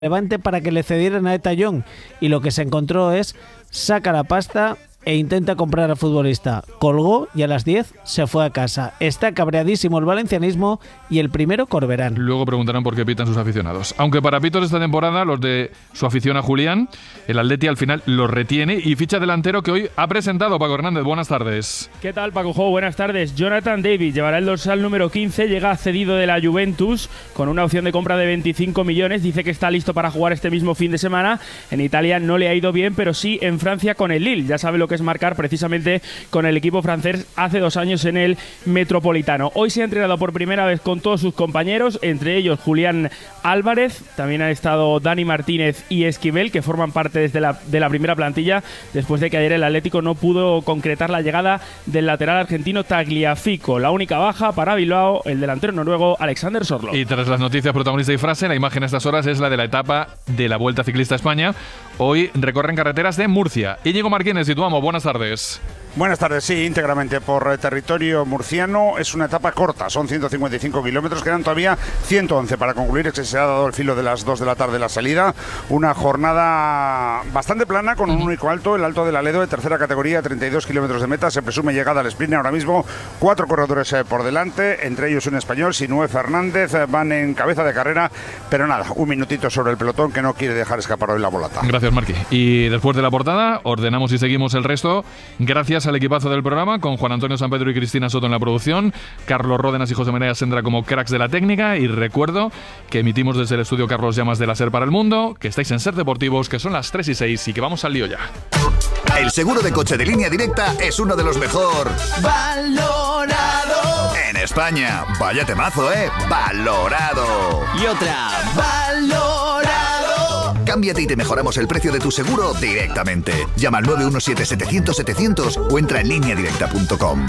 Levante para que le cedieran a Eta Young, y lo que se encontró es saca la pasta e intenta comprar al futbolista. Colgó y a las 10 se fue a casa. Está cabreadísimo el valencianismo y el primero Corberán. Luego preguntarán por qué pitan sus aficionados. Aunque para pitos esta temporada, los de su afición a Julián, el Atleti al final los retiene y ficha delantero que hoy ha presentado Paco Hernández. Buenas tardes. ¿Qué tal, Paco Jo? Buenas tardes. Jonathan David llevará el dorsal número 15, llega cedido de la Juventus con una opción de compra de 25 millones. Dice que está listo para jugar este mismo fin de semana. En Italia no le ha ido bien, pero sí en Francia con el Lille. Ya sabe lo que es marcar precisamente con el equipo francés hace 2 años en el Metropolitano. Hoy se ha entrenado por primera vez con todos sus compañeros, entre ellos Julián Álvarez, también han estado Dani Martínez y Esquivel, que forman parte de la primera plantilla, después de que ayer el Atlético no pudo concretar la llegada del lateral argentino Tagliafico. La única baja para Bilbao, el delantero noruego Alexander Sorloth. Y tras las noticias protagonista y frase, la imagen a estas horas es la de la etapa de la Vuelta Ciclista a España. Hoy recorren carreteras de Murcia. Íñigo Martínez, situamos. Buenas tardes. Buenas tardes, sí, íntegramente por territorio murciano. Es una etapa corta, son 155 kilómetros, quedan todavía 111 para concluir. Es que se ha dado el filo de las 2 de la tarde la salida. Una jornada bastante plana con un único alto, el Alto del Aledo de tercera categoría, 32 kilómetros de meta. Se presume llegada al sprint ahora mismo. 4 corredores por delante, entre ellos un español, Sinué Fernández, van en cabeza de carrera, pero nada, un minutito sobre el pelotón que no quiere dejar escapar hoy la volata. Gracias, Marqui. Y después de la portada, ordenamos y seguimos el resto. Gracias al equipazo del programa, con Juan Antonio Sampedro y Cristina Soto en la producción, Carlos Ródenas y José María Sendra como cracks de la técnica, y recuerdo que emitimos desde el estudio Carlos Llamas de la SER para el Mundo, que estáis en SER Deportivos, que son las 3:06 y que vamos al lío ya. El seguro de coche de Línea Directa es uno de los mejor valorado en España. Vaya temazo, valorado. Y otra, valorado. Cámbiate y te mejoramos el precio de tu seguro directamente. Llama al 917-700-700 o entra en lineadirecta.com.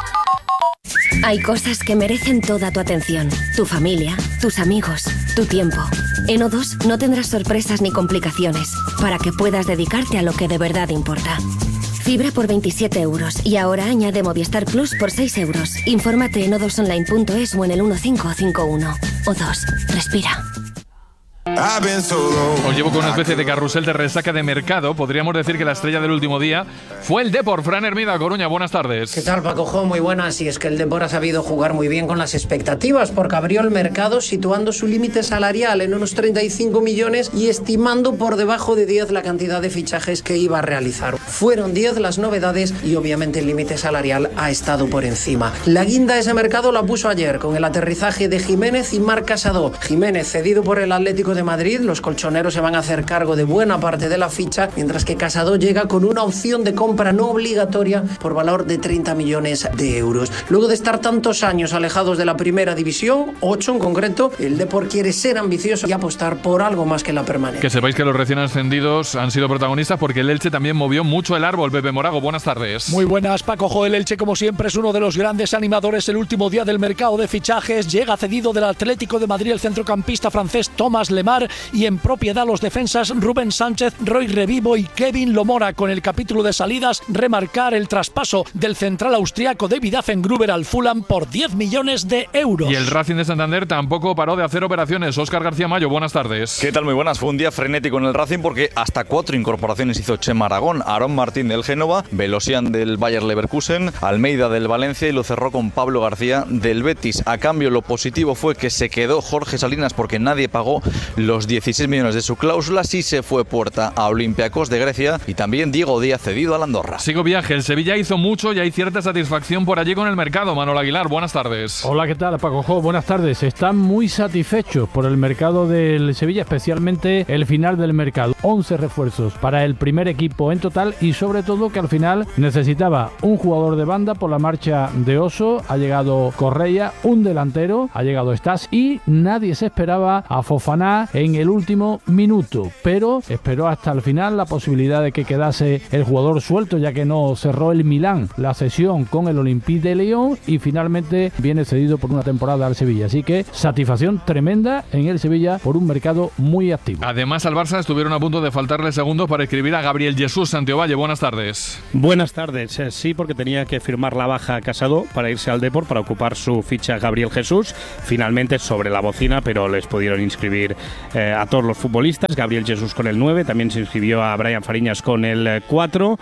Hay cosas que merecen toda tu atención. Tu familia, tus amigos, tu tiempo. En O2 no tendrás sorpresas ni complicaciones para que puedas dedicarte a lo que de verdad importa. Fibra por 27 euros y ahora añade Movistar Plus por 6 euros. Infórmate en o2online.es o en el 1551. O2, respira. Os llevo con una especie de carrusel de resaca de mercado. Podríamos decir que la estrella del último día fue el Depor. Fran Hermida, Coruña, buenas tardes. ¿Qué tal, Paco Jo? Muy buenas. Y es que el Depor ha sabido jugar muy bien con las expectativas, porque abrió el mercado situando su límite salarial en unos 35 millones y estimando por debajo de 10 la cantidad de fichajes que iba a realizar. Fueron 10 las novedades y obviamente el límite salarial ha estado por encima. La guinda de ese mercado la puso ayer con el aterrizaje de Jiménez y Marc Casado. Jiménez cedido por el Atlético de Madrid, los colchoneros se van a hacer cargo de buena parte de la ficha, mientras que Casado llega con una opción de compra no obligatoria por valor de 30 millones de euros. Luego de estar tantos años alejados de la primera división, 8 en concreto, el Depor quiere ser ambicioso y apostar por algo más que la permanencia. Que sepáis que los recién ascendidos han sido protagonistas porque el Elche también movió mucho el árbol. Pepe Morago, buenas tardes. Muy buenas, Paco Jo. El Elche, como siempre, es uno de los grandes animadores el último día del mercado de fichajes. Llega cedido del Atlético de Madrid el centrocampista francés Thomas Lemar, y en propiedad los defensas Rubén Sánchez, Roy Revivo y Kevin Lomora. Con el capítulo de salidas, remarcar el traspaso del central austriaco David Affengruber al Fulham por 10 millones de euros. Y el Racing de Santander tampoco paró de hacer operaciones. Óscar García Mayo, buenas tardes. ¿Qué tal? Muy buenas. Fue un día frenético en el Racing porque hasta 4 incorporaciones hizo Chema Aragón, Aarón Martín del Génova, Velosian del Bayer Leverkusen, Almeida del Valencia, y lo cerró con Pablo García del Betis. A cambio, lo positivo fue que se quedó Jorge Salinas porque nadie pagó los 16 millones de su cláusula. Sí se fue Puerta a Olympiacos de Grecia, y también Diego Díaz cedido al Andorra. Sigo viaje. El Sevilla hizo mucho y hay cierta satisfacción por allí con el mercado. Manuel Aguilar, buenas tardes. Hola, ¿qué tal, Paco Jo? Buenas tardes. Están muy satisfechos por el mercado del Sevilla, especialmente el final del mercado. 11 refuerzos para el primer equipo en total, y sobre todo que al final necesitaba un jugador de banda por la marcha de Oso. Ha llegado Correia, un delantero, ha llegado Stas, y nadie se esperaba a Fofana en el último minuto, pero esperó hasta el final la posibilidad de que quedase el jugador suelto, ya que no cerró el Milán la sesión con el Olympique de Lyon, y finalmente viene cedido por una temporada al Sevilla. Así que satisfacción tremenda en el Sevilla por un mercado muy activo. Además, al Barça estuvieron a punto de faltarle segundos para escribir a Gabriel Jesús. Santiovalle, buenas tardes. Buenas tardes. Sí, porque tenía que firmar la baja a Casado para irse al Depor para ocupar su ficha Gabriel Jesús. Finalmente sobre la bocina, pero les pudieron inscribir a todos los futbolistas. Gabriel Jesús con el 9, también se inscribió a Brian Fariñas con el 4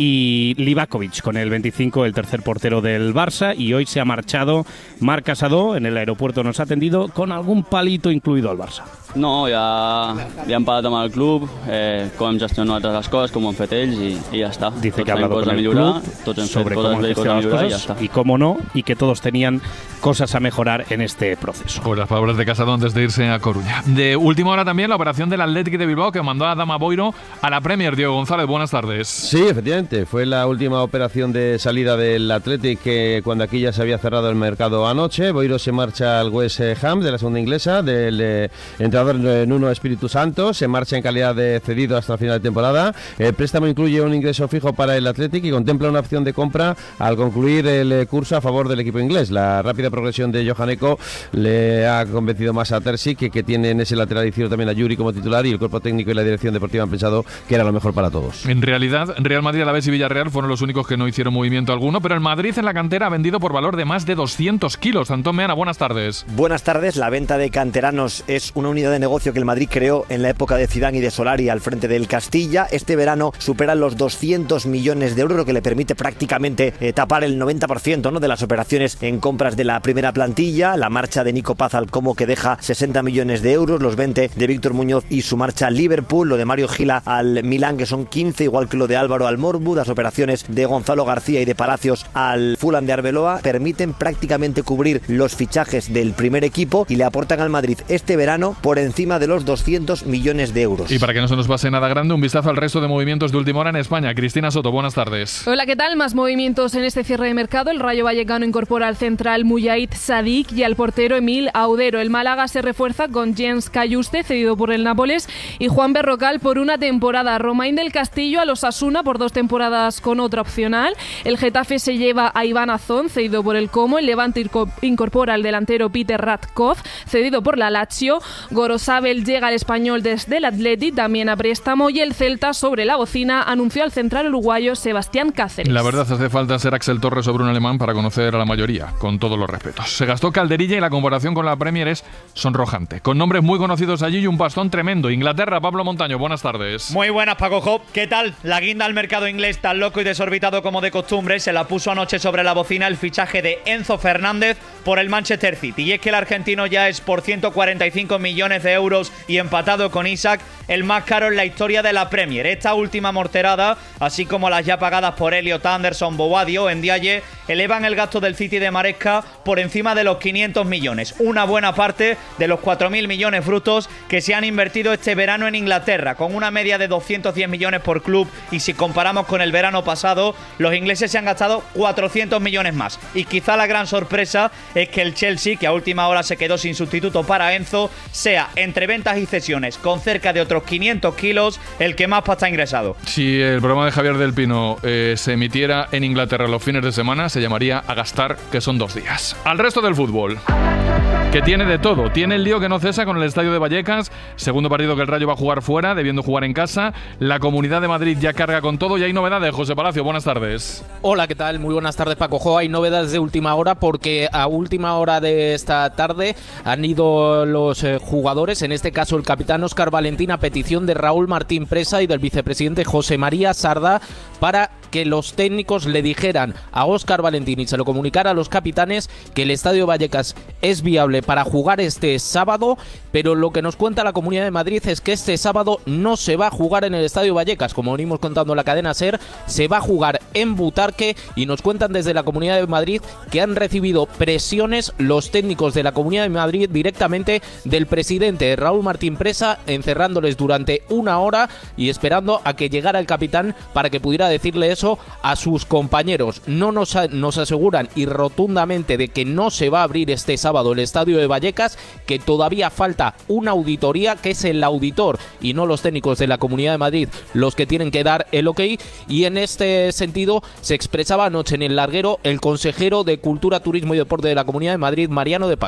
y Livakovic con el 25, el tercer portero del Barça. Y hoy se ha marchado Marc Casadó, en el aeropuerto nos ha atendido con algún palito incluido al Barça. No, ja hem parlat amb el club, com hem gestionat les coses, com ho han fet ells i ja està. Dice que ha hablado con el club sobre cómo han gestionado las cosas y cómo no, y que todos tenían cosas a mejorar en este proceso. Pues las palabras de Casado antes de irse a Coruña. De última hora también la operación del Athletic de Bilbao que mandó a Adama Boiro a la Premier. Diego González, buenas tardes. Sí, efectivamente, fue la última operación de salida del Athletic cuando aquí ya se había cerrado el mercado anoche. Boiro se marcha al West Ham de la segunda inglesa, del entrenador Nuno Espíritu Santo, se marcha en calidad de cedido hasta el final de temporada. El préstamo incluye un ingreso fijo para el Athletic y contempla una opción de compra al concluir el curso a favor del equipo inglés. La rápida progresión de Johan Eko le ha convencido más a Terzic, que tiene en ese lateral izquierdo también a Yuri como titular, y el cuerpo técnico y la dirección deportiva han pensado que era lo mejor para todos. En realidad, Real Madrid, Alavés y Villarreal fueron los únicos que no hicieron movimiento alguno, pero el Madrid en la cantera ha vendido por valor de más de 200 kilos. Antón Meana, buenas tardes. Buenas tardes. La venta de canteranos es una unidad de negocio que el Madrid creó en la época de Zidane y de Solari al frente del Castilla. Este verano superan los 200 millones de euros, lo que le permite prácticamente tapar el 90%, ¿no?, de las operaciones en compras de la primera plantilla. La marcha de Nico Paz al Como, que deja 60 millones de euros, los 20 de Víctor Muñoz y su marcha al Liverpool, lo de Mario Gila al Milán, que son 15, igual que lo de Álvaro al Morbu. Las operaciones de Gonzalo García y de Palacios al Fulham de Arbeloa permiten prácticamente cubrir los fichajes del primer equipo y le aportan al Madrid este verano por encima de los 200 millones de euros. Y para que no se nos pase nada grande, un vistazo al resto de movimientos de última hora en España. Cristina Soto, buenas tardes. Hola, ¿qué tal? Más movimientos en este cierre de mercado. El Rayo Vallecano incorpora al central Mujahid Sadik y al portero Emil Audero. El Málaga se refuerza con Jens Cayuste, cedido por el Nápoles, y Juan Berrocal por una temporada. Romain del Castillo a los Asuna por 2 temporadas con otra opcional. El Getafe se lleva a Iván Azón, cedido por el Como. El Levante incorpora al delantero Peter Radkov, cedido por la Lazio. Gorosabel llega al Español desde el Athletic, también a préstamo, y el Celta, sobre la bocina, anunció al central uruguayo Sebastián Cáceres. La verdad, hace falta ser Axel Torres sobre un alemán para conocer a la mayoría, con todos los respetos. Se gastó Calderilla y la comparación con la Premier es sonrojante, con nombres muy conocidos allí y un pastón tremendo. Inglaterra, Pablo Montaño, buenas tardes. Muy buenas, Paco Job. ¿Qué tal? La guinda al mercado inglés, tan loco y desorbitado como de costumbre, se la puso anoche sobre la bocina el fichaje de Enzo Fernández por el Manchester City. Y es que el argentino ya es, por 145 millones de euros y empatado con Isaac, el más caro en la historia de la Premier. Esta última morterada, así como las ya pagadas por Elliot Anderson, Boadio, Ndiaye, elevan el gasto del City de Maresca por encima de los 500 millones. Una buena parte de los 4.000 millones brutos que se han invertido este verano en Inglaterra, con una media de 210 millones por club, y si comparamos con el verano pasado, los ingleses se han gastado 400 millones más. Y quizá la gran sorpresa es que el Chelsea, que a última hora se quedó sin sustituto para Enzo, sea, entre ventas y cesiones, con cerca de otros 500 kilos, el que más pasta ha ingresado. Si el programa de Javier del Pino se emitiera en Inglaterra los fines de semana, se llamaría A Gastar, que son 2 días. Al resto del fútbol, que tiene de todo. Tiene el lío que no cesa con el estadio de Vallecas, segundo partido que el Rayo va a jugar fuera, debiendo jugar en casa. La Comunidad de Madrid ya carga con todo y hay novedades. José Palacio, buenas tardes. Hola, ¿qué tal? Muy buenas tardes, Paco Jo. Hay novedades de última hora porque a última hora de esta tarde han ido los jugadores, en este caso el capitán Óscar Valentín, a petición de Raúl Martín Presa y del vicepresidente José María Sarda, para que los técnicos le dijeran a Óscar Valentín y se lo comunicara a los capitanes que el Estadio Vallecas es viable para jugar este sábado, pero lo que nos cuenta la Comunidad de Madrid es que este sábado no se va a jugar en el Estadio Vallecas, como venimos contando en la cadena SER, se va a jugar en Butarque, y nos cuentan desde la Comunidad de Madrid que han recibido presiones los técnicos de la Comunidad de Madrid directamente del presidente Raúl Martín Presa, encerrándoles durante 1 hora y esperando a que llegara el capitán para que pudiera decirle eso a sus compañeros. No nos aseguran y rotundamente de que no se va a abrir este sábado el Estadio de Vallecas, que todavía falta una auditoría, que es el auditor y no los técnicos de la Comunidad de Madrid los que tienen que dar el ok, y en este sentido se expresaba anoche en el larguero el consejero de Cultura, Turismo y Deporte de la Comunidad de Madrid, Mariano de Paco.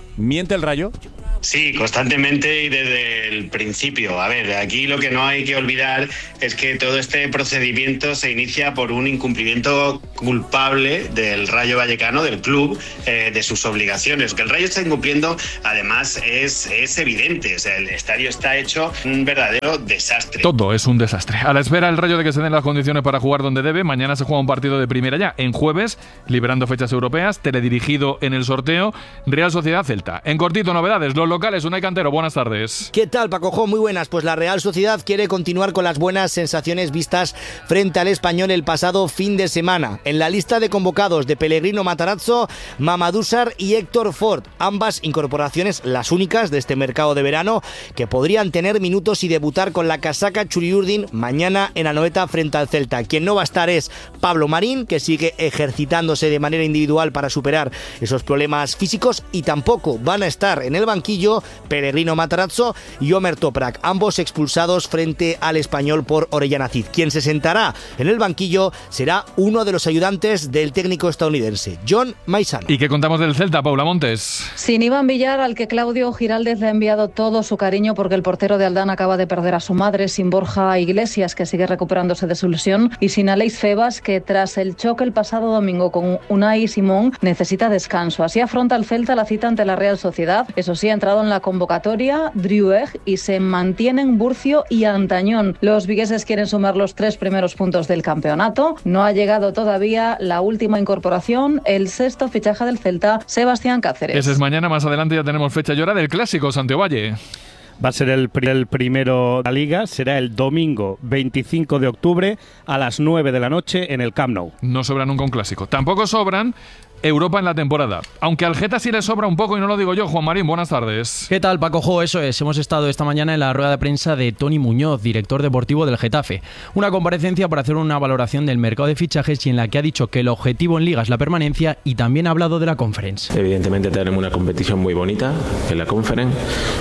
¿Miente el Rayo? Sí, constantemente y desde el principio. A ver, aquí lo que no hay que olvidar es que todo este procedimiento se inicia por un incumplimiento culpable del Rayo Vallecano, del club, de sus obligaciones. Que el Rayo está incumpliendo, además, es evidente. O sea, el estadio está hecho un verdadero desastre. Todo es un desastre. A la espera el Rayo de que se den las condiciones para jugar donde debe, mañana se juega un partido de primera ya, en jueves, liberando fechas europeas, teledirigido en el sorteo, Real Sociedad Celta. En cortito, novedades, los locales, Unai Cantero, buenas tardes. ¿Qué tal, Paco? Muy buenas. Pues la Real Sociedad quiere continuar con las buenas sensaciones vistas frente al Español el pasado fin de semana. En la lista de convocados de Pellegrino Matarazzo, Mamadou Sarr y Héctor Ford, ambas incorporaciones las únicas de este mercado de verano que podrían tener minutos y debutar con la casaca Churiurdin mañana en Anoeta frente al Celta. Quien no va a estar es Pablo Marín, que sigue ejercitándose de manera individual para superar esos problemas físicos, y tampoco van a estar en el banquillo Pellegrino Matarazzo y Omer Toprak, ambos expulsados frente al Español por Orellana Cid. Quien se sentará en el banquillo será uno de los ayudantes del técnico estadounidense, John Maizano. ¿Y qué contamos del Celta, Paula Montes? Sin Iván Villar, al que Claudio Giraldez le ha enviado todo su cariño porque el portero de Aldán acaba de perder a su madre, sin Borja Iglesias, que sigue recuperándose de su lesión, y sin Aleix Febas, que tras el choque el pasado domingo con Unai Simón necesita descanso. Así afronta el Celta la cita ante la Real Sociedad. Eso sí, ha entrado en la convocatoria Driouech y se mantienen Burcio y Antañón. Los vigueses quieren sumar los 3 primeros puntos del campeonato. No ha llegado todavía la última incorporación, el sexto fichaje del Celta, Sebastián Cáceres. Ese es mañana, más adelante ya tenemos fecha y hora del clásico, Santiago Valle. Va a ser el primero de la Liga, será el domingo 25 de octubre a las 9 de la noche en el Camp Nou. No sobra nunca un clásico. Tampoco sobran Europa en la temporada. Aunque al Geta sí le sobra un poco, y no lo digo yo. Juan Marín, buenas tardes. ¿Qué tal, Paco? Eso es. Hemos estado esta mañana en la rueda de prensa de Toni Muñoz, director deportivo del Getafe. Una comparecencia para hacer una valoración del mercado de fichajes y en la que ha dicho que el objetivo en Liga es la permanencia, y también ha hablado de la Conference. Evidentemente tenemos una competición muy bonita en la Conference.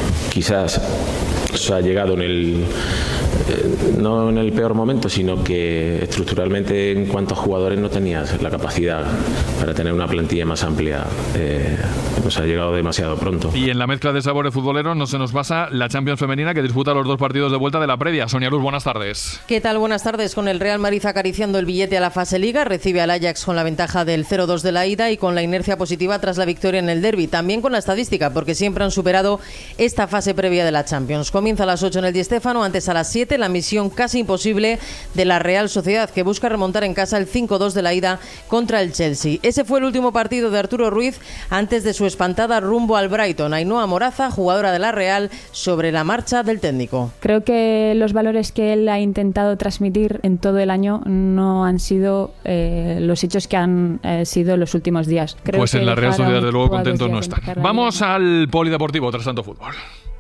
Quizás se ha llegado no en el peor momento, sino que estructuralmente en cuanto a jugadores no tenías la capacidad para tener una plantilla más amplia. Nos ha llegado demasiado pronto. Y en la mezcla de sabores futboleros no se nos pasa la Champions femenina, que disputa los 2 partidos de vuelta de la previa. Sonia Luz, buenas tardes. ¿Qué tal? Buenas tardes. Con el Real Madrid acariciando el billete a la fase Liga, recibe al Ajax con la ventaja del 0-2 de la ida y con la inercia positiva tras la victoria en el derbi. También con la estadística, porque siempre han superado esta fase previa de la Champions. Comienza a las 8 en el Di Stéfano, antes a las 7 la misión casi imposible de la Real Sociedad, que busca remontar en casa el 5-2 de la ida contra el Chelsea. Ese fue el último partido de Arturo Ruiz antes de su espantada rumbo al Brighton. Ainhoa Moraza, jugadora de la Real, sobre la marcha del técnico. Creo que los valores que él ha intentado transmitir en todo el año no han sido los hechos que han sido los últimos días. Creo pues que en la Real Sociedad, de luego, contentos no están. están. Vamos al polideportivo tras tanto fútbol.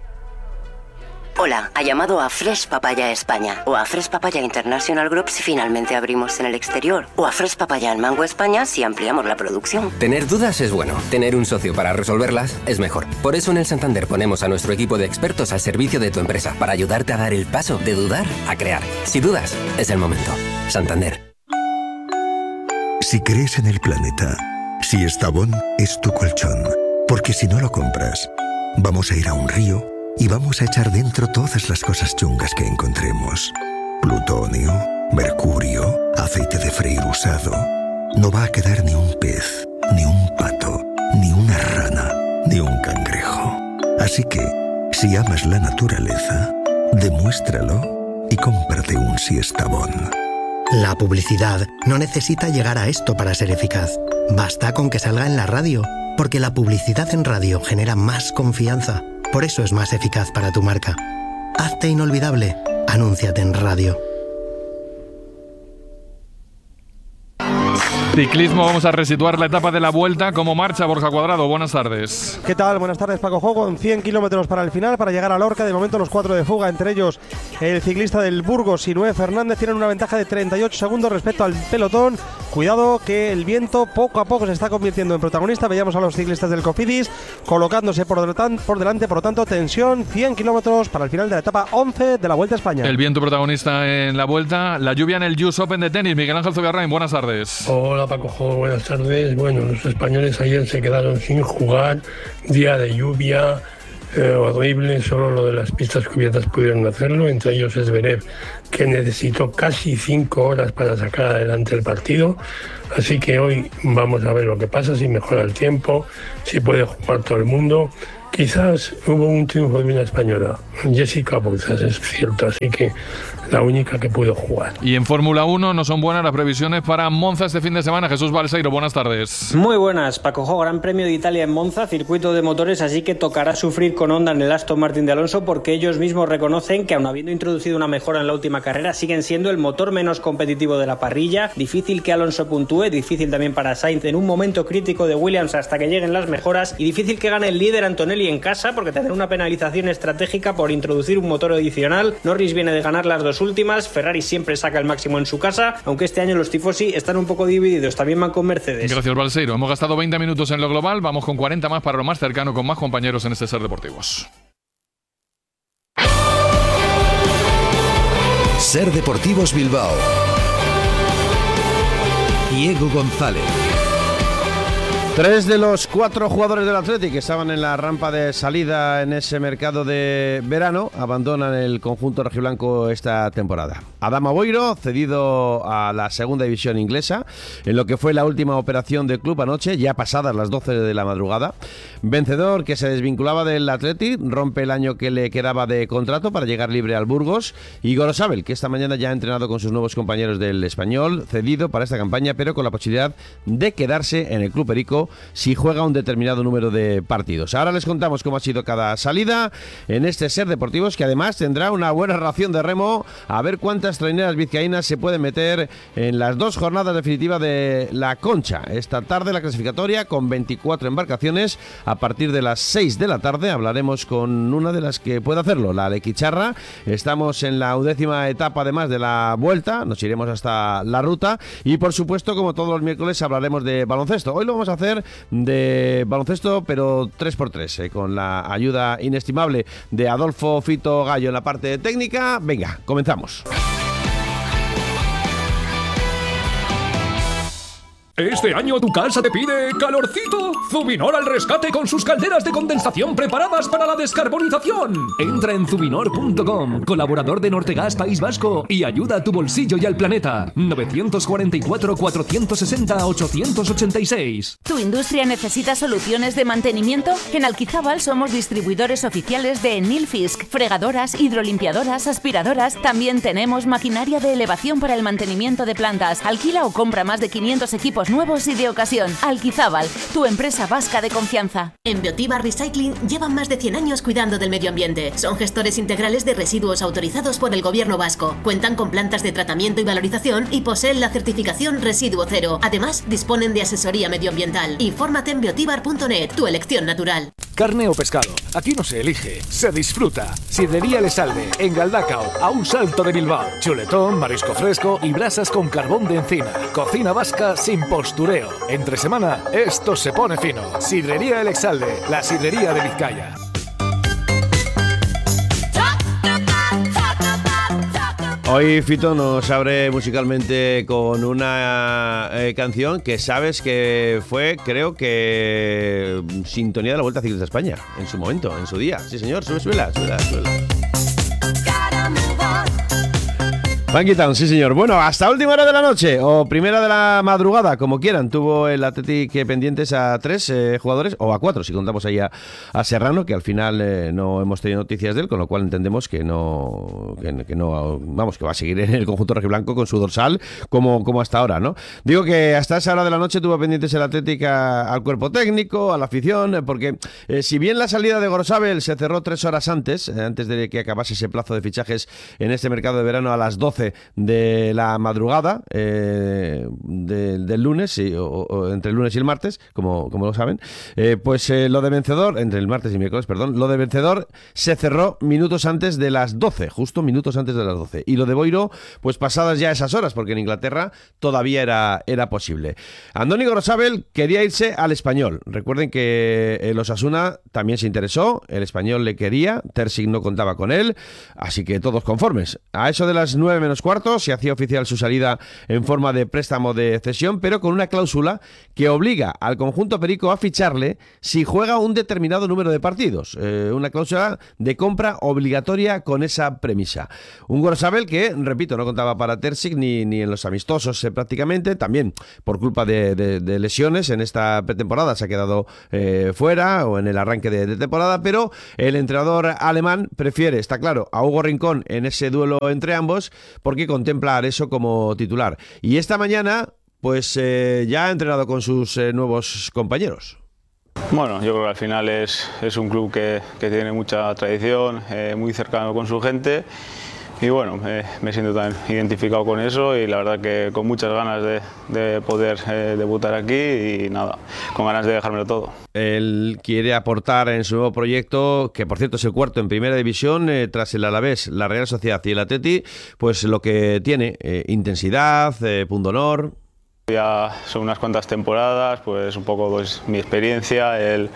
Hola, ha llamado a Fresh Papaya España o a Fresh Papaya International Group si finalmente abrimos en el exterior, o a Fresh Papaya en Mango España si ampliamos la producción. Tener dudas es bueno, tener un socio para resolverlas es mejor. Por eso en el Santander ponemos a nuestro equipo de expertos al servicio de tu empresa para ayudarte a dar el paso de dudar a crear. Si dudas, es el momento. Santander. Si crees en el planeta, si Estavón es tu colchón, porque si no lo compras, vamos a ir a un río y vamos a echar dentro todas las cosas chungas que encontremos. Plutonio, mercurio, aceite de freír usado. No va a quedar ni un pez, ni un pato, ni una rana, ni un cangrejo. Así que, si amas la naturaleza, demuéstralo y cómprate un Siestabón. La publicidad no necesita llegar a esto para ser eficaz. Basta con que salga en la radio, porque la publicidad en radio genera más confianza. Por eso es más eficaz para tu marca. Hazte inolvidable. Anúnciate en radio. Ciclismo, vamos a resituar la etapa de la Vuelta. ¿Cómo marcha Borja Cuadrado? Buenas tardes. ¿Qué tal? Buenas tardes, Paco Jo. Con 100 kilómetros para el final, para llegar a Lorca. De momento los 4 de fuga, entre ellos el ciclista del Burgos, Sinué Fernández, tienen una ventaja de 38 segundos respecto al pelotón. Cuidado que el viento poco a poco se está convirtiendo en protagonista. Veíamos a los ciclistas del Cofidis colocándose por delante, por lo tanto, tensión. 100 kilómetros para el final de la etapa 11 de la Vuelta a España. El viento protagonista en la Vuelta. La lluvia en el US Open de tenis. Miguel Ángel Zubiarrain, buenas tardes. Hola, Paco, buenas tardes. Bueno, los españoles ayer se quedaron sin jugar, día de lluvia, horrible, solo lo de las pistas cubiertas pudieron hacerlo, entre ellos Zverev, que necesitó casi 5 horas para sacar adelante el partido. Así que hoy vamos a ver lo que pasa, si mejora el tiempo, si puede jugar todo el mundo. Quizás hubo un triunfo de una española, Jessica Bouzas, es cierto, así que la única que pudo jugar. Y en Fórmula 1 no son buenas las previsiones para Monza este fin de semana. Jesús Balseiro, buenas tardes. Muy buenas, Paco. Gran Premio de Italia en Monza, circuito de motores, así que tocará sufrir con Honda en el Aston Martin de Alonso, porque ellos mismos reconocen que, aun habiendo introducido una mejora en la última carrera, siguen siendo el motor menos competitivo de la parrilla. Difícil que Alonso puntúe, difícil también para Sainz en un momento crítico de Williams hasta que lleguen las mejoras, y difícil que gane el líder Antonelli en casa, porque tendrá una penalización estratégica por introducir un motor adicional. Norris viene de ganar las dos últimas, Ferrari siempre saca el máximo en su casa, aunque este año los tifosi están un poco divididos, también van con Mercedes. Gracias, Balseiro. Hemos gastado 20 minutos en lo global, vamos con 40 más para lo más cercano, con más compañeros en este Ser Deportivos. Ser Deportivos Bilbao. Diego González. 3 de los 4 jugadores del Athletic que estaban en la rampa de salida en ese mercado de verano abandonan el conjunto rojiblanco esta temporada. Adama Boiro, cedido a la segunda división inglesa, en lo que fue la última operación del club anoche, ya pasadas las 12 de la madrugada. Vencedor, que se desvinculaba del Athletic, rompe el año que le quedaba de contrato para llegar libre al Burgos. Y Gorosabel, que esta mañana ya ha entrenado con sus nuevos compañeros del Español, cedido para esta campaña, pero con la posibilidad de quedarse en el Club Perico si juega un determinado número de partidos. Ahora les contamos cómo ha sido cada salida en este Ser Deportivos, que además tendrá una buena ración de remo, a ver cuántas traineras vizcaínas se pueden meter en las 2 jornadas definitivas de la Concha. Esta tarde la clasificatoria con 24 embarcaciones. A partir de las 6 de la tarde hablaremos con una de las que puede hacerlo, la de Quicharra. Estamos en la 11ª etapa además de la vuelta, nos iremos hasta la ruta y por supuesto, como todos los miércoles, hablaremos de baloncesto. Hoy lo vamos a hacer de baloncesto, pero 3x3, con la ayuda inestimable de Adolfo Fito Gallo en la parte técnica. Venga, comenzamos. Este año tu casa te pide calorcito. Zubinor al rescate con sus calderas de condensación preparadas para la descarbonización. Entra en zubinor.com, colaborador de Nortegas País Vasco, y ayuda a tu bolsillo y al planeta. 944-460-886. ¿Tu industria necesita soluciones de mantenimiento? En Alquizábal somos distribuidores oficiales de Nilfisk, fregadoras, hidrolimpiadoras, aspiradoras. También tenemos maquinaria de elevación para el mantenimiento de plantas. Alquila o compra más de 500 equipos nuevos y de ocasión. Alquizábal, tu empresa vasca de confianza. En Biotiba Recycling llevan más de 100 años cuidando del medio ambiente. Son gestores integrales de residuos autorizados por el gobierno vasco. Cuentan con plantas de tratamiento y valorización y poseen la certificación Residuo Cero. Además, disponen de asesoría medioambiental. Infórmate en biotibar.net, tu elección natural. Carne o pescado, aquí no se elige, se disfruta. Sidrería El Esalde, en Galdacao, a un salto de Bilbao. Chuletón, marisco fresco y brasas con carbón de encina. Cocina vasca sin postureo. Entre semana, esto se pone fino. Sidrería El Exalde, la sidrería de Vizcaya. Hoy Fito nos abre musicalmente con una canción que sabes que fue, creo que, sintonía de la Vuelta Ciclista a España, en su momento, en su día. Sí, señor, súbela. Funky Town, sí señor. Bueno, hasta última hora de la noche o primera de la madrugada, como quieran, tuvo el Athletic pendientes a 3 jugadores, o a 4 si contamos ahí a Serrano, que al final no hemos tenido noticias de él, con lo cual entendemos que no, vamos, que va a seguir en el conjunto rojiblanco con su dorsal como hasta ahora, ¿no? Digo que hasta esa hora de la noche tuvo pendientes el Athletic al cuerpo técnico, a la afición, porque si bien la salida de Gorosabel se cerró 3 horas antes de que acabase ese plazo de fichajes en este mercado de verano a las 12 de la madrugada del lunes, o entre el lunes y el martes, como lo saben, pues lo de Vencedor, entre el martes y miércoles, perdón, lo de Vencedor se cerró minutos antes de las 12, justo minutos antes de las 12, y lo de Boiro, pues pasadas ya esas horas, porque en Inglaterra todavía era posible. Andoni Gorosabel quería irse al Español. Recuerden que el Osasuna también se interesó, el Español le quería, Terzic no contaba con él, así que todos conformes. A eso de las 9 menos cuarto se hacía oficial su salida en forma de préstamo de cesión, pero con una cláusula que obliga al conjunto perico a ficharle si juega un determinado número de partidos. Una cláusula de compra obligatoria con esa premisa. Un Gorosabel que, repito, no contaba para Terzic ni en los amistosos prácticamente, también por culpa de lesiones en esta pretemporada se ha quedado fuera o en el arranque de temporada, pero el entrenador alemán prefiere, está claro, a Hugo Rincón en ese duelo entre ambos porque contempla a Areso como titular. Y esta mañana pues ya ha entrenado con sus nuevos compañeros. Bueno, yo creo que al final es un club que tiene mucha tradición, muy cercano con su gente. Y bueno, me siento tan identificado con eso y la verdad que con muchas ganas de poder debutar aquí y nada, con ganas de dejármelo todo. Él quiere aportar en su nuevo proyecto, que por cierto es el cuarto en primera división, tras el Alavés, la Real Sociedad y el Atleti, pues lo que tiene, intensidad, pundonor. Ya son unas cuantas temporadas, pues un poco pues, mi experiencia, el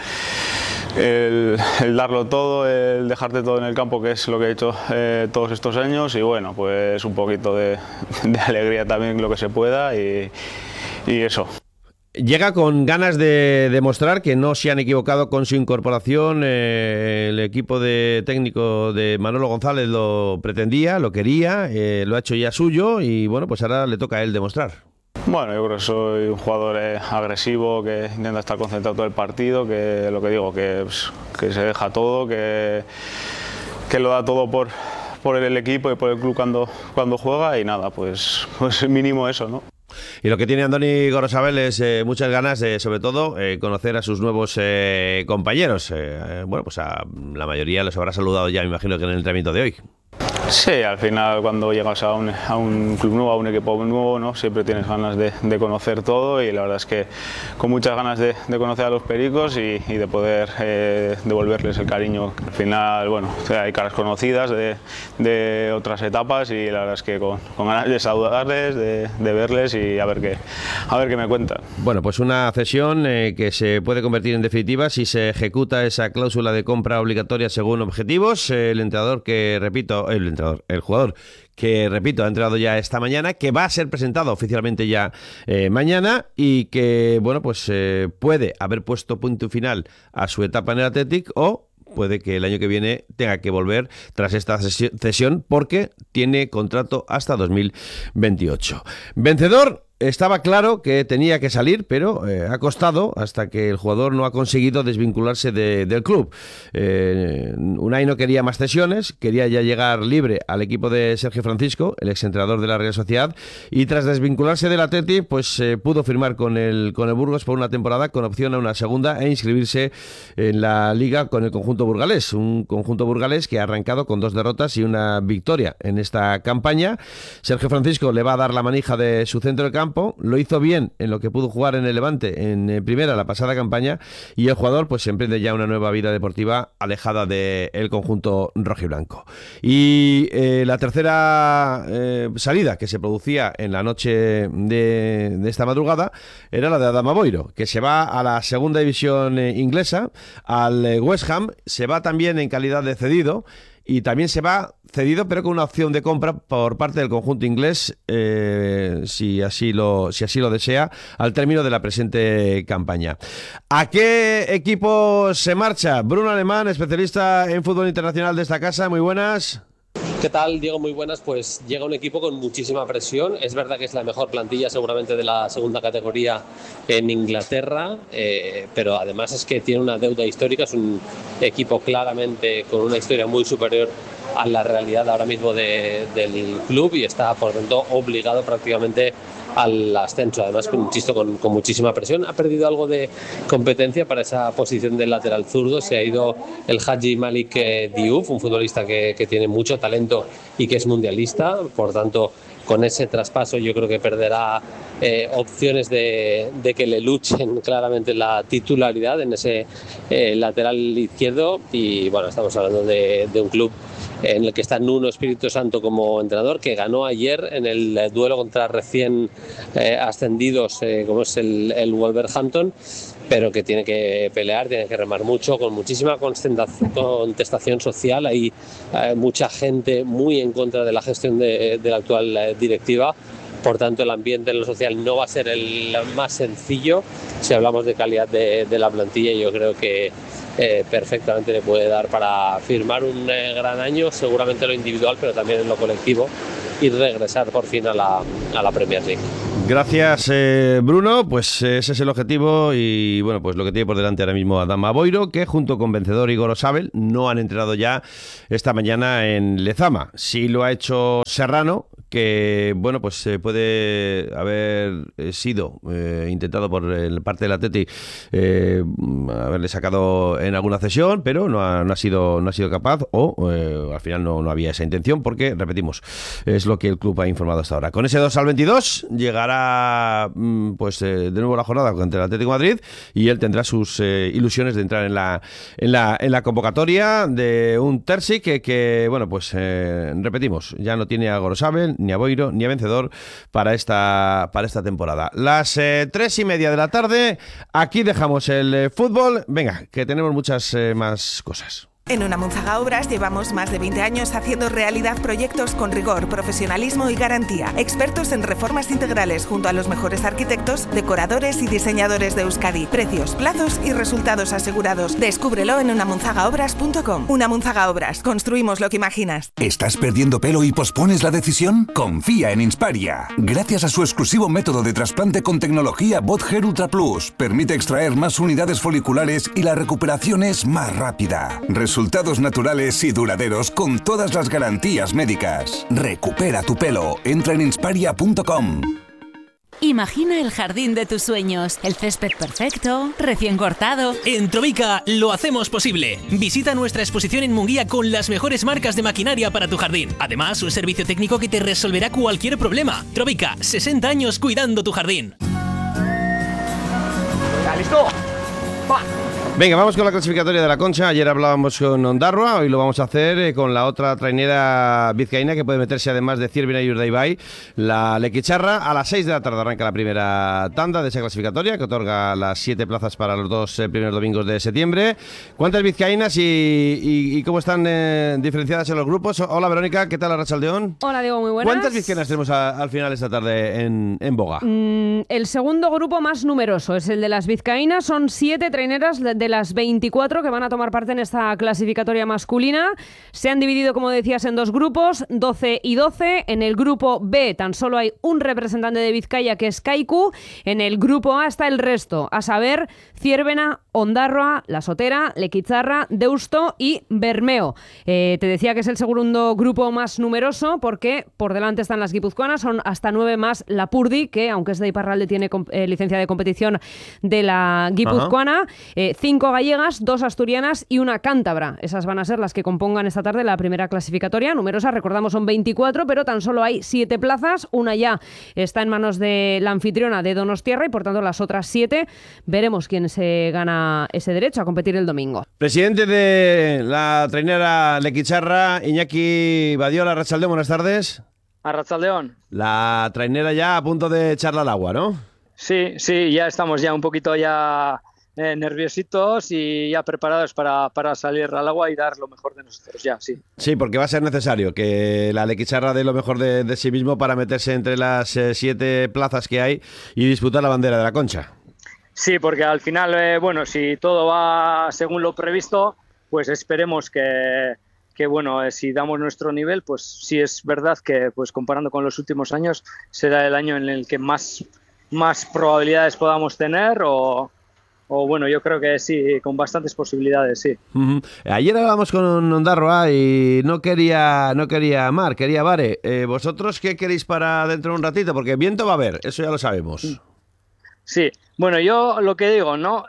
darlo todo, el dejarte todo en el campo, que es lo que he hecho todos estos años, y bueno, pues un poquito de alegría también lo que se pueda y eso. Llega con ganas de demostrar que no se han equivocado con su incorporación. El equipo técnico de Manolo González lo pretendía, lo quería, lo ha hecho ya suyo y bueno, pues ahora le toca a él demostrar. Bueno, yo creo que soy un jugador agresivo, que intenta estar concentrado todo el partido, que lo que digo, que se deja todo, que lo da todo por el equipo y por el club cuando juega y nada, pues mínimo eso, ¿no? Y lo que tiene Andoni Gorosabel es muchas ganas de, sobre todo, conocer a sus nuevos compañeros. Bueno, pues a la mayoría los habrá saludado ya, me imagino que en el entrenamiento de hoy. Sí, al final cuando llegas a un club nuevo, a un equipo nuevo, ¿no? Siempre tienes ganas de conocer todo y la verdad es que con muchas ganas de conocer a los pericos y de poder devolverles el cariño. Al final, bueno, hay caras conocidas de otras etapas y la verdad es que con ganas de saludarles, de verles y a ver qué me cuentan. Bueno, pues una cesión que se puede convertir en definitiva si se ejecuta esa cláusula de compra obligatoria según objetivos. El jugador que, repito, ha entrado ya esta mañana, que va a ser presentado oficialmente ya mañana y que, bueno, pues puede haber puesto punto final a su etapa en el Athletic o puede que el año que viene tenga que volver tras esta cesión porque tiene contrato hasta 2028. Vencedor. Estaba claro que tenía que salir, pero ha costado hasta que el jugador no ha conseguido desvincularse del club. Unai no quería más cesiones, quería ya llegar libre al equipo de Sergio Francisco, el exentrenador de la Real Sociedad, y tras desvincularse del Atleti, pues pudo firmar con el Burgos por una temporada con opción a una segunda e inscribirse en la Liga con el conjunto burgalés. Un conjunto burgalés que ha arrancado con 2 derrotas y una victoria en esta campaña. Sergio Francisco le va a dar la manija de su centro del campo. Lo hizo bien en lo que pudo jugar en el Levante en primera la pasada campaña y el jugador pues emprende ya una nueva vida deportiva alejada del conjunto rojiblanco. Y la tercera salida que se producía en la noche de esta madrugada era la de Adama Boiro, que se va a la segunda división inglesa, al West Ham, se va también en calidad de cedido. Y también se va cedido, pero con una opción de compra por parte del conjunto inglés, si así lo desea, al término de la presente campaña. ¿A qué equipo se marcha? Bruno Alemán, especialista en fútbol internacional de esta casa. Muy buenas. ¿Qué tal, Diego? Muy buenas. Pues llega un equipo con muchísima presión. Es verdad que es la mejor plantilla seguramente de la segunda categoría en Inglaterra, pero además es que tiene una deuda histórica. Es un equipo claramente con una historia muy superior a la realidad ahora mismo del club y está, por lo tanto, obligado prácticamente al ascenso. Además, insisto, con muchísima presión. Ha perdido algo de competencia para esa posición del lateral zurdo. Se ha ido el Hadji Malik Diouf, un futbolista que tiene mucho talento y que es mundialista. Por tanto, con ese traspaso yo creo que perderá opciones de que le luchen claramente la titularidad en ese lateral izquierdo. Y bueno, estamos hablando de un club en el que está Nuno Espíritu Santo como entrenador, que ganó ayer en el duelo contra recién ascendidos como es el Wolverhampton, pero que tiene que pelear, tiene que remar mucho, con muchísima contestación social. Hay mucha gente muy en contra de la gestión de la actual directiva. Por tanto, el ambiente en lo social no va a ser el más sencillo. Si hablamos de calidad de la plantilla, yo creo que perfectamente le puede dar para firmar un gran año, seguramente en lo individual, pero también en lo colectivo, y regresar por fin a la Premier League. Gracias, Bruno. Pues ese es el objetivo y bueno, pues lo que tiene por delante ahora mismo Adama Boiro, que junto con Vencedor y Gorosabel no han entrenado ya esta mañana en Lezama. Sí lo ha hecho Serrano, que bueno, pues puede haber sido intentado por parte del Atleti haberle sacado en alguna cesión, pero no ha sido capaz o al final no había esa intención, porque repetimos, es lo que el club ha informado hasta ahora. Con ese 2-22 llegará pues de nuevo la jornada contra el Atlético de Madrid y él tendrá sus ilusiones de entrar en la convocatoria de un Terzi que bueno, pues repetimos, ya no tiene a Gorosabel, ni a Boiro, ni a Vencedor para esta temporada. Las 3:30 de la tarde, aquí dejamos el fútbol. Venga, que tenemos muchas más cosas. En Unamunzaga Obras llevamos más de 20 años haciendo realidad proyectos con rigor, profesionalismo y garantía. Expertos en reformas integrales junto a los mejores arquitectos, decoradores y diseñadores de Euskadi. Precios, plazos y resultados asegurados. Descúbrelo en unamunzagaobras.com. Unamunzaga Obras. Construimos lo que imaginas. ¿Estás perdiendo pelo y pospones la decisión? Confía en Insparia. Gracias a su exclusivo método de trasplante con tecnología BotHair Ultra Plus, permite extraer más unidades foliculares y la recuperación es más rápida. Resultados naturales y duraderos con todas las garantías médicas. Recupera tu pelo. Entra en insparia.com. Imagina el jardín de tus sueños, el césped perfecto, recién cortado. En Trovica lo hacemos posible. Visita nuestra exposición en Munguía con las mejores marcas de maquinaria para tu jardín. Además, un servicio técnico que te resolverá cualquier problema. Trovica, 60 años cuidando tu jardín. ¿Listo? ¡Va! Venga, vamos con la clasificatoria de la Concha. Ayer hablábamos con Ondarroa, hoy lo vamos a hacer con la otra trainera vizcaína que puede meterse además de Ciervena y Urdaibai, la Lequicharra. A las 6 de la tarde arranca la primera tanda de esa clasificatoria que otorga las 7 plazas para los 2 primeros domingos de septiembre. ¿Cuántas vizcaínas y cómo están diferenciadas en los grupos? Hola Verónica, ¿qué tal Arratsaldeón? Hola Diego, muy buenas. ¿Cuántas vizcaínas tenemos al final esta tarde en Boga? El segundo grupo más numeroso es el de las vizcaínas, son 7 traineras de las 24 que van a tomar parte en esta clasificatoria masculina. Se han dividido, como decías, en 2 grupos, 12 y 12. En el grupo B tan solo hay un representante de Vizcaya, que es Kaiku. En el grupo A está el resto, a saber, Ciervena, Ondarroa, La Sotera, Lequicharra, Deusto y Bermeo. Te decía que es el segundo grupo más numeroso porque por delante están las guipuzcoanas, son hasta 9 más Lapurdi, que aunque es de Iparralde tiene licencia de competición de la guipuzcoana. 5 gallegas, 2 asturianas y una cántabra. Esas van a ser las que compongan esta tarde la primera clasificatoria. Numerosa, recordamos, son 24, pero tan solo hay 7 plazas. Una ya está en manos de la anfitriona de Donostiarra y por tanto las otras 7 veremos quién se gana ese derecho a competir el domingo. Presidente de la trainera Lequicharra, Iñaki Badiola, Arratsaldeón, buenas tardes. Arratsaldeón. La trainera ya a punto de echarla al agua, ¿no? Sí, ya estamos ya un poquito ya nerviositos y ya preparados para salir al agua y dar lo mejor de nosotros, ya, sí. Sí, porque va a ser necesario que la Lequicharra dé lo mejor de sí mismo para meterse entre las 7 plazas que hay y disputar la bandera de la Concha. Sí, porque al final, bueno, si todo va según lo previsto, pues esperemos que bueno, si damos nuestro nivel, pues sí es verdad que pues comparando con los últimos años será el año en el que más probabilidades podamos tener o bueno, yo creo que sí, con bastantes posibilidades, sí. Ayer hablábamos con Ondarroa y no quería mar, quería Vare. ¿Vosotros qué queréis para dentro de un ratito? Porque viento va a haber, eso ya lo sabemos. Sí, bueno, yo lo que digo, ¿no?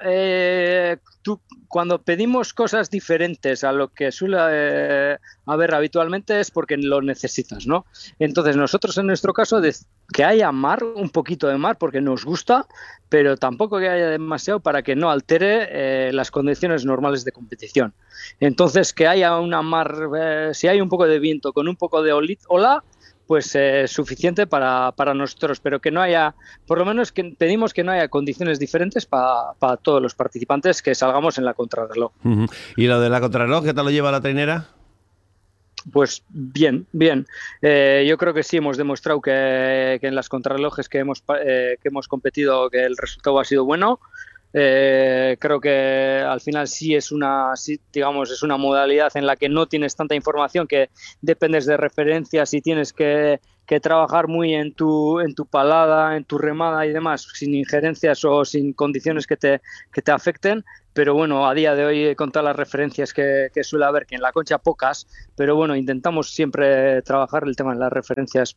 Tú, cuando pedimos cosas diferentes a lo que suele haber habitualmente es porque lo necesitas, ¿no? Entonces nosotros en nuestro caso que haya mar, un poquito de mar, porque nos gusta, pero tampoco que haya demasiado para que no altere las condiciones normales de competición. Entonces que haya una mar, si hay un poco de viento con un poco de ola, pues suficiente para nosotros, pero que no haya, por lo menos que pedimos que no haya condiciones diferentes para todos los participantes que salgamos en la contrarreloj. ¿Y lo de la contrarreloj, qué tal lo lleva la trainera? Pues bien. Yo creo que sí hemos demostrado que en las contrarrelojes que hemos competido que el resultado ha sido bueno. Creo que al final sí es una modalidad en la que no tienes tanta información, que dependes de referencias y tienes que trabajar muy en tu palada, en tu remada y demás, sin injerencias o sin condiciones que te afecten. Pero bueno, a día de hoy, con todas las referencias que suele haber, que en la concha pocas, pero bueno, intentamos siempre trabajar el tema de las referencias,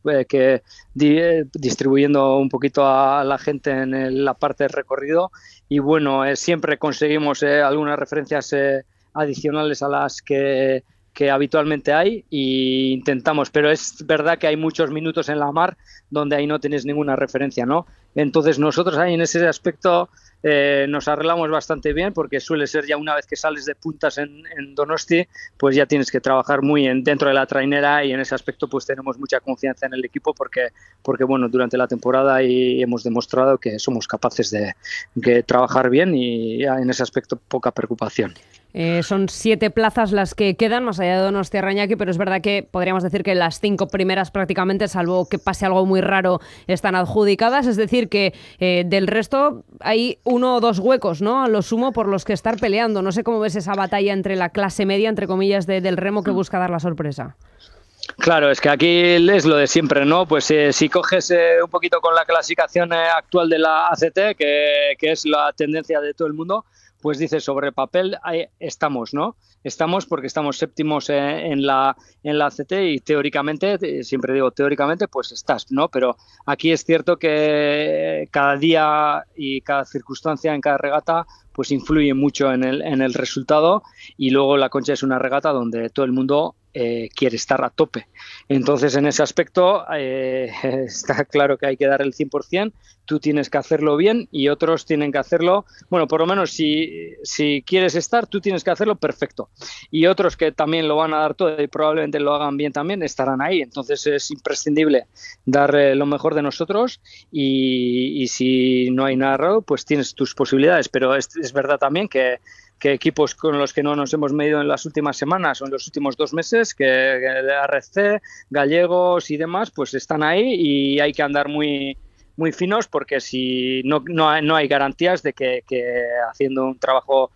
distribuyendo un poquito a la gente en la parte del recorrido. Y bueno, siempre conseguimos algunas referencias adicionales a las que habitualmente hay, y intentamos, pero es verdad que hay muchos minutos en la mar donde ahí no tienes ninguna referencia, ¿no? Entonces nosotros ahí en ese aspecto nos arreglamos bastante bien, porque suele ser ya una vez que sales de puntas en Donosti, pues ya tienes que trabajar muy dentro de la trainera, y en ese aspecto pues tenemos mucha confianza en el equipo porque bueno, durante la temporada y hemos demostrado que somos capaces de trabajar bien, y en ese aspecto poca preocupación. Son 7 plazas las que quedan, más allá de Donostia Rañaki, pero es verdad que podríamos decir que las 5 primeras prácticamente, salvo que pase algo muy raro, están adjudicadas. Es decir, que del resto hay 1 o 2 huecos, ¿no? A lo sumo, por los que estar peleando. No sé cómo ves esa batalla entre la clase media, entre comillas, del remo, que busca dar la sorpresa. Claro, es que aquí es lo de siempre, ¿no? Pues si coges un poquito con la clasificación actual de la ACT, que es la tendencia de todo el mundo, pues dice, sobre papel ahí estamos, ¿no? Estamos porque estamos séptimos en la ACT, y teóricamente, siempre digo teóricamente, pues estás, ¿no? Pero aquí es cierto que cada día y cada circunstancia en cada regata pues influye mucho en el resultado, y luego la concha es una regata donde todo el mundo quiere estar a tope. Entonces, en ese aspecto está claro que hay que dar el 100%, tú tienes que hacerlo bien y otros tienen que hacerlo, bueno, por lo menos si quieres estar, tú tienes que hacerlo perfecto. Y otros que también lo van a dar todo y probablemente lo hagan bien también, estarán ahí. Entonces es imprescindible dar lo mejor de nosotros, y si no hay nada raro, pues tienes tus posibilidades. Pero es verdad también que equipos con los que no nos hemos medido en las últimas semanas o en los últimos 2 meses, que RC, Gallegos y demás, pues están ahí, y hay que andar muy finos, porque si no hay garantías de que haciendo un trabajo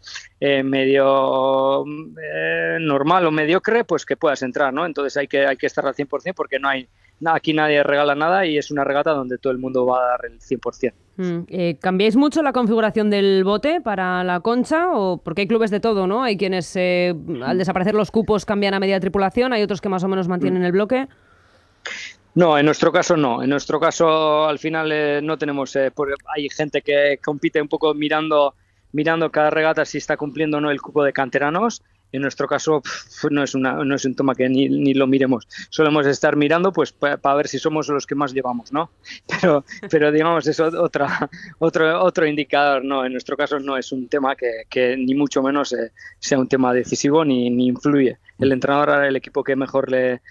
medio normal o mediocre, pues que puedas entrar, ¿no? Entonces hay que estar al 100%, porque aquí nadie regala nada, y es una regata donde todo el mundo va a dar el 100%. ¿Cambiáis mucho la configuración del bote para la concha? O porque hay clubes de todo, ¿no? Hay quienes al desaparecer los cupos cambian a media tripulación, hay otros que más o menos mantienen el bloque. No, en nuestro caso no. En nuestro caso, al final no tenemos, porque hay gente que compite un poco mirando cada regata si está cumpliendo o no el cupo de canteranos. En nuestro caso no es un tema que ni lo miremos. Solemos estar mirando pues para ver si somos los que más llevamos, ¿no? Pero digamos, es otro indicador, ¿no? En nuestro caso no es un tema que ni mucho menos sea un tema decisivo ni influye. El entrenador hará el equipo que mejor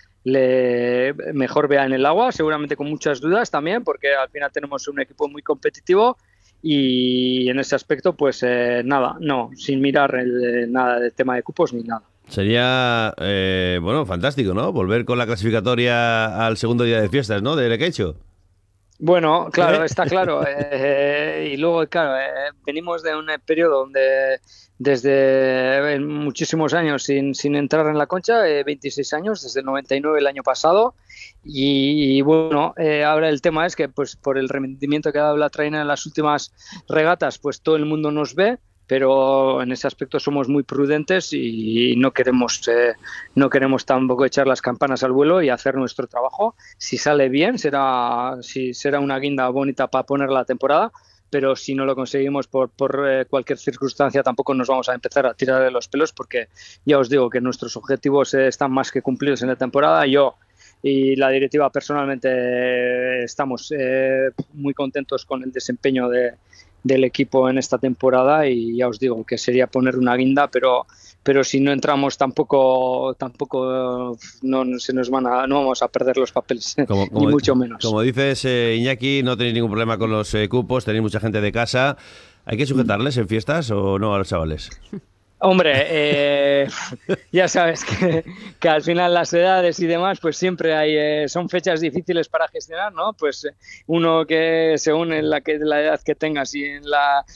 mejor vea en el agua, seguramente con muchas dudas también, porque al final tenemos un equipo muy competitivo, y en ese aspecto pues sin mirar nada de tema de cupos ni nada. Sería, fantástico, ¿no? Volver con la clasificatoria al segundo día de fiestas, ¿no? De Lequecho. Bueno, claro, está claro. Y luego, claro, venimos de un periodo donde desde muchísimos años sin entrar en la concha, 26 años, desde el 99 el año pasado, y bueno, ahora el tema es que pues por el rendimiento que ha dado la traina en las últimas regatas, pues todo el mundo nos ve, pero en ese aspecto somos muy prudentes y no queremos tampoco echar las campanas al vuelo y hacer nuestro trabajo. Si sale bien, será una guinda bonita para poner la temporada, pero si no lo conseguimos por cualquier circunstancia, tampoco nos vamos a empezar a tirar de los pelos, porque ya os digo que nuestros objetivos están más que cumplidos en la temporada. Yo y la directiva personalmente estamos muy contentos con el desempeño del equipo en esta temporada, y ya os digo que sería poner una guinda, pero pero si no entramos tampoco no se nos no vamos a perder los papeles, ni mucho menos. Como dices, Iñaki, no tenéis ningún problema con los cupos, tenéis mucha gente de casa. ¿Hay que sujetarles en fiestas o no a los chavales? Hombre, ya sabes que al final las edades y demás, pues siempre son fechas difíciles para gestionar, ¿no? Pues uno que según la edad que tengas y en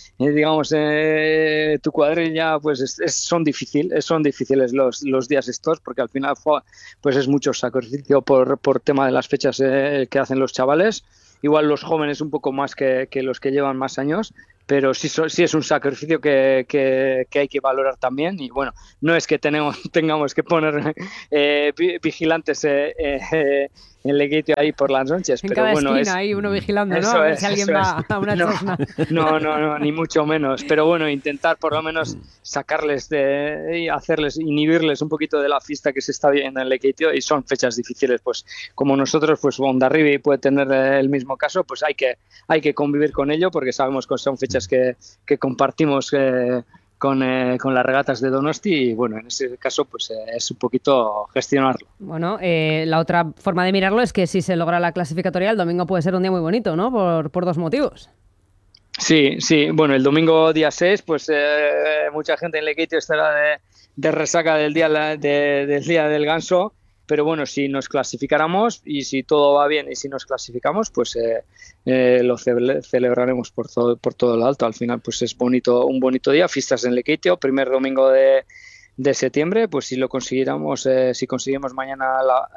tu cuadrilla, pues son difíciles los días estos, porque al final pues es mucho sacrificio por tema de las fechas que hacen los chavales. Igual los jóvenes un poco más que los que llevan más años, pero sí es un sacrificio que hay que valorar también. Y bueno, no es que tengamos que poner vigilantes en Lekeitio ahí por las noches. En pero cada bueno, esquina hay uno vigilando, ¿no? A ver si alguien va a una chosna. No, ni mucho menos. Pero bueno, intentar por lo menos sacarles y inhibirles un poquito de la fiesta que se está viendo en Lekeitio, y son fechas difíciles. Pues como nosotros, pues Hondarribia puede tener el mismo caso, pues hay que convivir con ello, porque sabemos que son fechas que compartimos con las regatas de Donosti, y bueno, en ese caso pues es un poquito gestionarlo. Bueno, la otra forma de mirarlo es que si se logra la clasificatoria, el domingo puede ser un día muy bonito, ¿no? Por dos motivos. Sí, bueno, el domingo día 6, pues mucha gente en Lekeitio estará de resaca del día del ganso, pero bueno, si nos clasificáramos y si todo va bien y si nos clasificamos, pues lo celebraremos por todo lo alto. Al final pues es un bonito día, fiestas en Lekeitio, primer domingo de septiembre, pues si lo consiguiéramos, si conseguimos mañana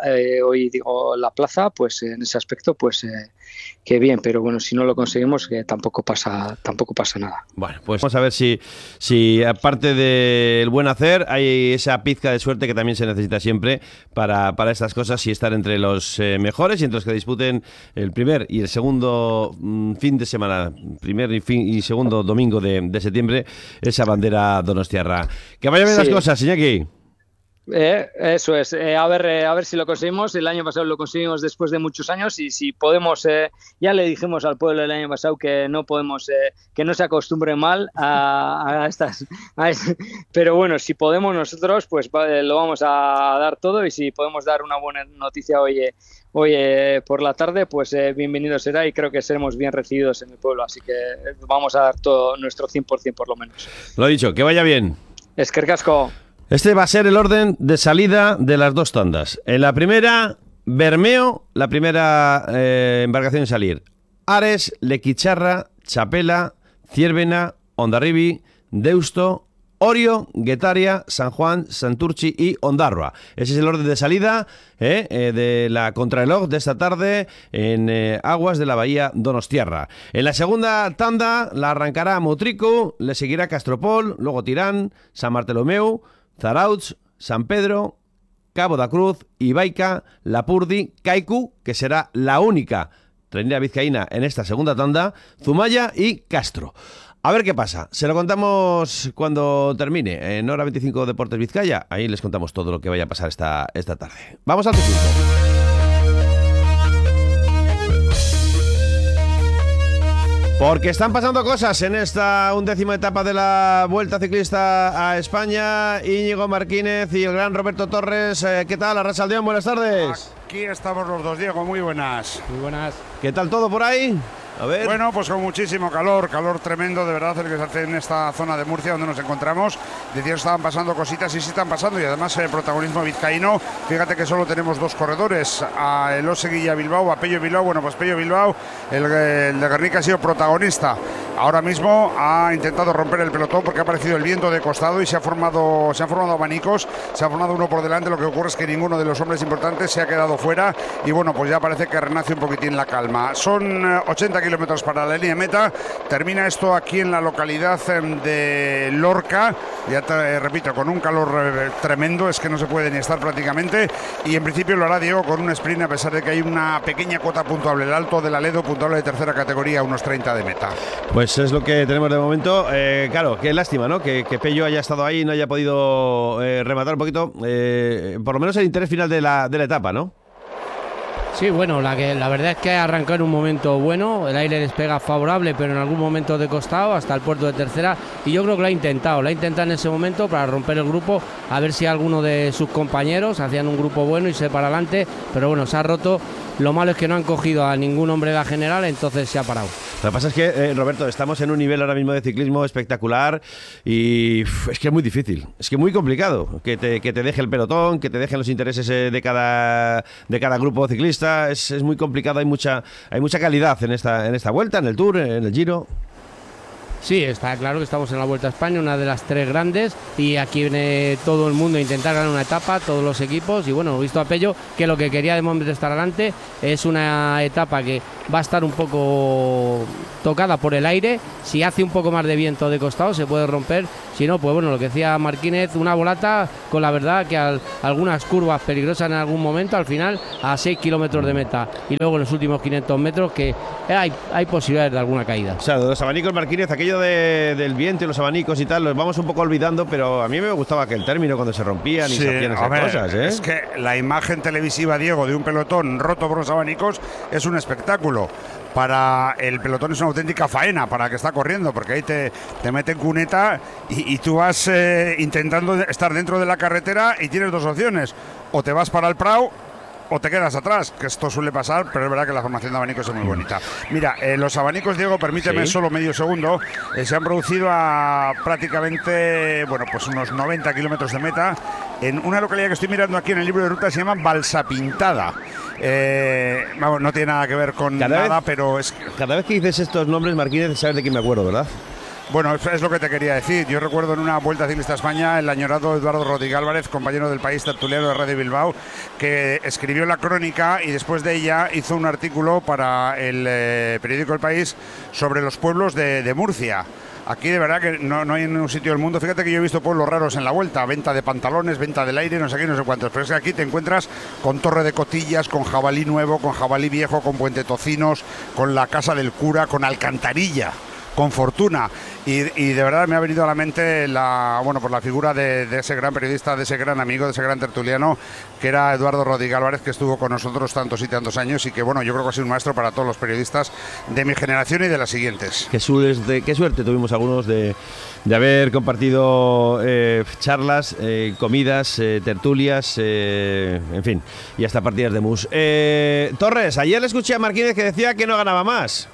la plaza, pues en ese aspecto pues que bien, pero bueno, si no lo conseguimos, que tampoco pasa nada. Bueno, pues vamos a ver si aparte del buen hacer hay esa pizca de suerte que también se necesita siempre para estas cosas, y estar entre los mejores y entre los que disputen el primer y el segundo fin de semana, primer y segundo domingo de septiembre, esa bandera donostiarra. Que vayan bien las cosas, Iñaki. Eso es, a ver si lo conseguimos. El año pasado lo conseguimos después de muchos años, y si podemos, ya le dijimos al pueblo el año pasado que no podemos, que no se acostumbre mal a estas, pero bueno, si podemos nosotros, pues lo vamos a dar todo, y si podemos dar una buena noticia hoy por la tarde, pues bienvenido será, y creo que seremos bien recibidos en el pueblo, así que vamos a dar todo nuestro 100% por lo menos. Lo dicho, que vaya bien. Eskerrik asko. Este va a ser el orden de salida de las dos tandas. En la primera, Bermeo, la primera embarcación en salir. Ares, Lequicharra, Chapela, Ciervena, Hondarribia, Deusto, Orio, Guetaria, San Juan, Santurchi y Ondarroa. Ese es el orden de salida de la contrarreloj de esta tarde en aguas de la bahía donostiarra. En la segunda tanda la arrancará Motrico, le seguirá Castropol, luego Tirán, San Bartolomeu, Zarautz, San Pedro, Cabo da Cruz, Ibaica, Lapurdi, Kaiku, que será la única trainera vizcaína en esta segunda tanda, Zumaya y Castro. A ver qué pasa, se lo contamos cuando termine en Hora 25 Deportes Vizcaya. Ahí les contamos todo lo que vaya a pasar esta tarde. Vamos al T5. Porque están pasando cosas en esta 11ª etapa de la Vuelta Ciclista a España. Íñigo Martínez y el gran Roberto Torres. ¿Qué tal? Arrachaldeón, buenas tardes. Aquí estamos los dos, Diego, muy buenas. Muy buenas. ¿Qué tal todo por ahí? A ver. Bueno, pues con muchísimo calor tremendo, de verdad, el que se hace en esta zona de Murcia donde nos encontramos. Decían que estaban pasando cositas y sí están pasando, y además el protagonismo vizcaíno. Fíjate que solo tenemos dos corredores, a Elósegui y a Bilbao, a Pello Bilbao. Bueno, pues Pello Bilbao, el de Guernica, ha sido protagonista. Ahora mismo ha intentado romper el pelotón porque ha aparecido el viento de costado y se han formado abanicos, se ha formado uno por delante. Lo que ocurre es que ninguno de los hombres importantes se ha quedado fuera, y bueno, pues ya parece que renace un poquitín la calma. Son 80 kilómetros para la línea de meta. Termina esto aquí en la localidad de Lorca, ya te repito, con un calor tremendo, es que no se puede ni estar prácticamente, y en principio lo hará Diego con un sprint, a pesar de que hay una pequeña cuota puntuable, el Alto del Aledo, puntuable de tercera categoría, unos 30 de meta. Pues es lo que tenemos de momento. Claro, qué lástima, ¿no? Que Pello haya estado ahí y no haya podido rematar un poquito, por lo menos el interés final de la etapa, ¿no? Sí, bueno, la verdad es que arrancó en un momento bueno, el aire despega favorable, pero en algún momento de costado hasta el puerto de tercera, y yo creo que lo ha intentado en ese momento para romper el grupo, a ver si alguno de sus compañeros hacían un grupo bueno y se para adelante, pero bueno, se ha roto. Lo malo es que no han cogido a ningún hombre de la general, entonces se ha parado. Lo que pasa es que, Roberto, estamos en un nivel ahora mismo de ciclismo espectacular y es que es muy difícil, es que muy complicado que te deje el pelotón, que te dejen los intereses de cada grupo ciclista. Es muy complicado, hay mucha calidad en esta vuelta, en el Tour, en el Giro. Sí, está claro que estamos en la Vuelta a España, una de las 3 grandes, y aquí viene todo el mundo a intentar ganar una etapa, todos los equipos, y bueno, he visto a Pello que lo que quería de momento estar adelante es una etapa que va a estar un poco tocada por el aire. Si hace un poco más de viento de costado se puede romper, si no, pues bueno, lo que decía Marquínez, una volata con la verdad que algunas curvas peligrosas en algún momento, al final a 6 kilómetros de meta, y luego en los últimos 500 metros que hay posibilidades de alguna caída. O sea, los abanicos, Marquínez, aquello del viento y los abanicos y tal, los vamos un poco olvidando, pero a mí me gustaba aquel término cuando se rompían y se hacían esas cosas, ¿eh? Es que la imagen televisiva, Diego, de un pelotón roto por los abanicos es un espectáculo. Para el pelotón es una auténtica faena para el que está corriendo, porque ahí te meten cuneta y tú vas intentando estar dentro de la carretera y tienes 2 opciones: o te vas para el Prado o te quedas atrás, que esto suele pasar, pero es verdad que la formación de abanicos es muy bonita. Mira, los abanicos, Diego, permíteme solo medio segundo, se han producido a prácticamente, bueno, pues unos 90 kilómetros de meta, en una localidad que estoy mirando aquí en el libro de ruta, se llama Balsapintada. Vamos, no tiene nada que ver con nada, pero es... Cada vez que dices estos nombres, Marquínez, sabes de quién me acuerdo, ¿verdad? Bueno, es lo que te quería decir. Yo recuerdo en una Vuelta Ciclista a España el añorado Eduardo Rodríguez Álvarez, compañero del País, tertuliano de Radio Bilbao, que escribió la crónica y después de ella hizo un artículo para el periódico El País sobre los pueblos de Murcia. Aquí de verdad que no hay en un sitio del mundo. Fíjate que yo he visto pueblos raros en la vuelta, venta de pantalones, venta del aire, no sé qué, no sé cuántos. Pero es que aquí te encuentras con Torre de Cotillas, con Jabalí Nuevo, con Jabalí Viejo, con Puente Tocinos, con la Casa del Cura, con Alcantarilla, con Fortuna, y de verdad me ha venido a la mente la figura de ese gran periodista, de ese gran amigo, de ese gran tertuliano, que era Eduardo Rodríguez Álvarez, que estuvo con nosotros tantos y tantos años, y que bueno, yo creo que ha sido un maestro para todos los periodistas de mi generación y de las siguientes. Qué suerte tuvimos algunos de haber compartido charlas, comidas, tertulias, en fin, y hasta partidas de mus. Torres, ayer le escuché a Marquínez que decía que no ganaba más.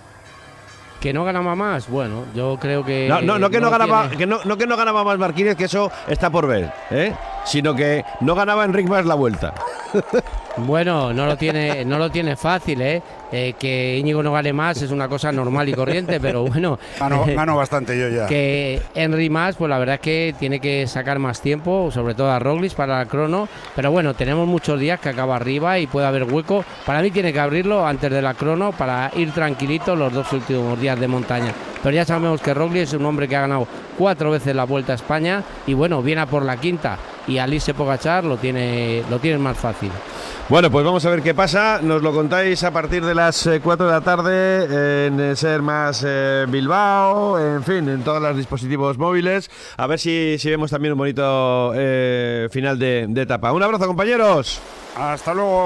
¿Que no ganaba más? Bueno, yo creo que... No que no ganaba más Marquínez, que eso está por ver, sino que no ganaba Enric Mas la Vuelta. Bueno, no lo tiene fácil, que Íñigo no gane más es una cosa normal y corriente, pero bueno... Gano bastante yo ya. Que Enric Mas, pues la verdad es que tiene que sacar más tiempo, sobre todo a Roglic para el crono, pero bueno, tenemos muchos días que acaba arriba y puede haber hueco. Para mí tiene que abrirlo antes de la crono para ir tranquilito los 2 últimos días de montaña. Pero ya sabemos que Roglic es un hombre que ha ganado 4 veces la Vuelta a España y bueno, viene a por la quinta, y Aleix Pogačar lo tiene más fácil. Bueno, pues vamos a ver qué pasa. Nos lo contáis a partir de las 4 de la tarde en Ser Más Bilbao, en fin, en todos los dispositivos móviles. A ver si vemos también un bonito final de etapa. Un abrazo, compañeros. Hasta luego.